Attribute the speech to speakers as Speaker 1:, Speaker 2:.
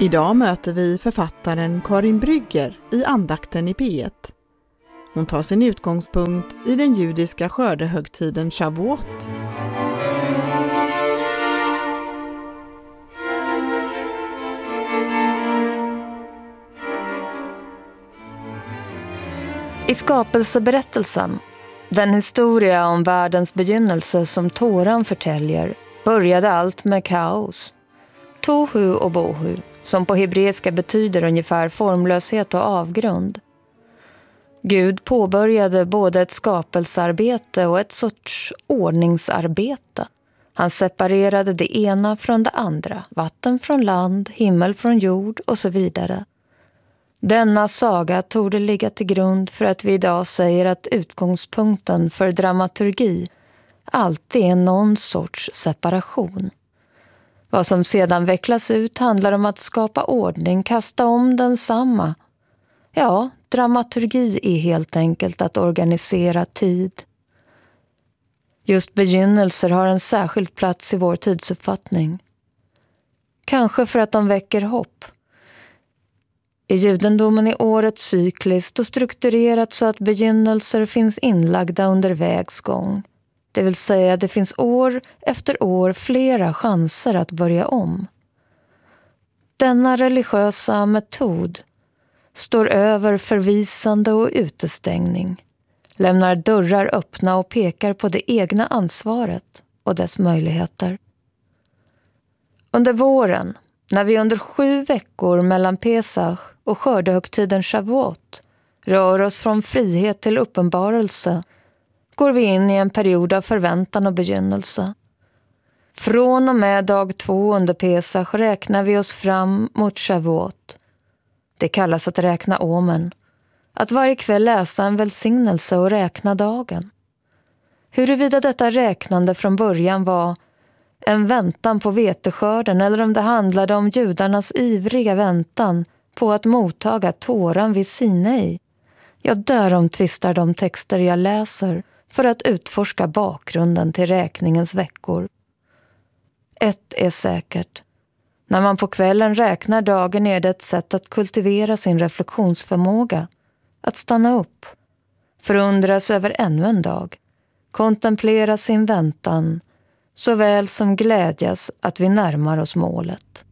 Speaker 1: Idag möter vi författaren Karin Brygger i andakten i P1. Hon tar sin utgångspunkt i den judiska skördehögtiden Shavuot.
Speaker 2: I skapelseberättelsen, den historia om världens begynnelse som Toran förtäljer, började allt med kaos. Tohu och bohu, som på hebreiska betyder ungefär formlöshet och avgrund. Gud påbörjade både ett skapelsearbete och ett sorts ordningsarbete. Han separerade det ena från det andra, vatten från land, himmel från jord och så vidare. Denna saga torde ligga till grund för att vi idag säger att utgångspunkten för dramaturgi alltid är någon sorts separation. Vad som sedan vecklas ut handlar om att skapa ordning, kasta om densamma. Ja, dramaturgi är helt enkelt att organisera tid. Just begynnelser har en särskild plats i vår tidsuppfattning. Kanske för att de väcker hopp. I judendomen är året cykliskt och strukturerat så att begynnelser finns inlagda under vägs gång. Det vill säga det finns år efter år flera chanser att börja om. Denna religiösa metod står över förvisande och utestängning, lämnar dörrar öppna och pekar på det egna ansvaret och dess möjligheter. Under våren, när vi under 7 veckor mellan Pesach och skördehögtiden Shavuot rör oss från frihet till uppenbarelse, går vi in i en period av förväntan och begynnelse. Från och med dag 2 under Pesach räknar vi oss fram mot Shavuot. Det kallas att räkna omen. Att varje kväll läsa en välsignelse och räkna dagen. Huruvida detta räknande från början var en väntan på veteskörden eller om det handlade om judarnas ivriga väntan på att mottaga Toran vid Sinai. Ja, därom tvistar de texter jag läser för att utforska bakgrunden till räkningens veckor. Ett är säkert. När man på kvällen räknar dagen är det ett sätt att kultivera sin reflektionsförmåga. Att stanna upp. Förundras över ännu en dag. Kontemplera sin väntan. Såväl som glädjas att vi närmar oss målet.